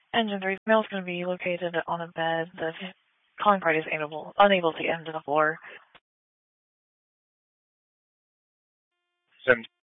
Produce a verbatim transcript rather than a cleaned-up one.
Engine three, mail is going to be located on a bed. The calling party is unable, unable to get into the floor. Sim